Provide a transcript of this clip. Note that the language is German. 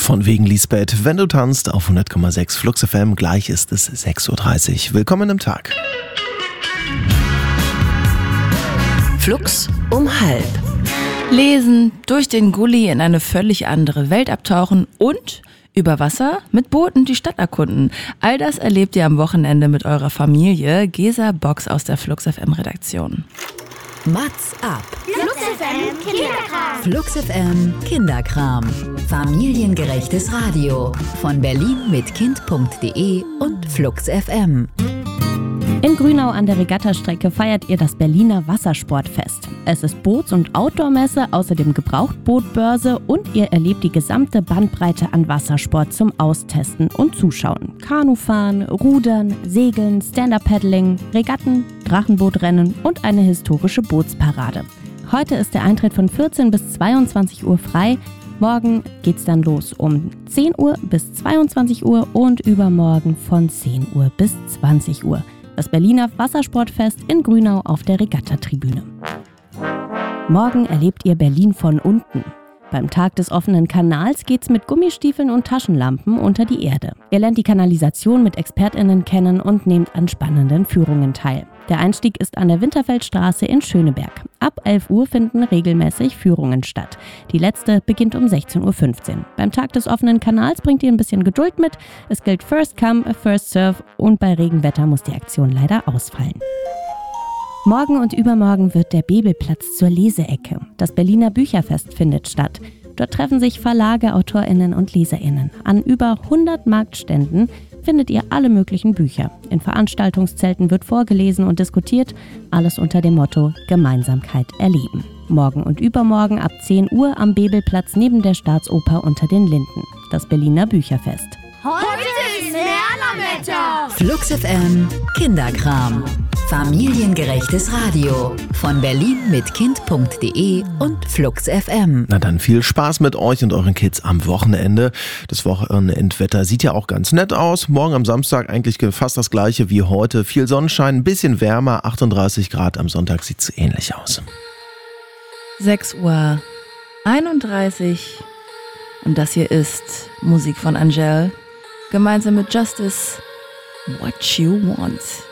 Von wegen Lisbeth, wenn du tanzt auf 100,6 Flux FM, gleich ist es 6.30 Uhr. Willkommen im Tag. Flux um 12:30. Lesen, durch den Gully in eine völlig andere Welt abtauchen und über Wasser mit Booten die Stadt erkunden. All das erlebt ihr am Wochenende mit eurer Familie. Gesa Box aus der Flux FM Redaktion. Mats ab. Flux FM Kinderkram. Flux FM Kinderkram. Familiengerechtes Radio. Von Berlin mit Kind.de und Flux FM. In Grünau an der Regattastrecke feiert ihr das Berliner Wassersportfest. Es ist Boots- und Outdoor-Messe, außerdem Gebrauchtbootbörse und ihr erlebt die gesamte Bandbreite an Wassersport zum Austesten und Zuschauen. Kanufahren, Rudern, Segeln, Stand-Up-Paddling, Regatten, Drachenbootrennen und eine historische Bootsparade. Heute ist der Eintritt von 14 bis 22 Uhr frei. Morgen geht's dann los um 10 Uhr bis 22 Uhr und übermorgen von 10 Uhr bis 20 Uhr. Das Berliner Wassersportfest in Grünau auf der Regattatribüne. Morgen erlebt ihr Berlin von unten. Beim Tag des offenen Kanals geht's mit Gummistiefeln und Taschenlampen unter die Erde. Ihr lernt die Kanalisation mit ExpertInnen kennen und nehmt an spannenden Führungen teil. Der Einstieg ist an der Winterfeldstraße in Schöneberg. Ab 11 Uhr finden regelmäßig Führungen statt. Die letzte beginnt um 16.15 Uhr. Beim Tag des offenen Kanals bringt ihr ein bisschen Geduld mit. Es gilt First Come, First Serve und bei Regenwetter muss die Aktion leider ausfallen. Morgen und übermorgen wird der Bebelplatz zur Leseecke. Das Berliner Bücherfest findet statt. Dort treffen sich Verlage, AutorInnen und LeserInnen. An über 100 Marktständen findet ihr alle möglichen Bücher. In Veranstaltungszelten wird vorgelesen und diskutiert, alles unter dem Motto Gemeinsamkeit erleben. Morgen und übermorgen ab 10 Uhr am Bebelplatz neben der Staatsoper unter den Linden. Das Berliner Bücherfest. Heute ist Merlametter. Flux FM Kinderkram. Familiengerechtes Radio. Von Berlin mit Kind.de und Flux FM. Na dann viel Spaß mit euch und euren Kids am Wochenende. Das Wochenendwetter sieht ja auch ganz nett aus. Morgen am Samstag eigentlich fast das gleiche wie heute. Viel Sonnenschein, ein bisschen wärmer, 38 Grad. Am Sonntag sieht es ähnlich aus. 6:31 Uhr. Und das hier ist Musik von Angèle. Gemeinsam mit Justice. What You Want.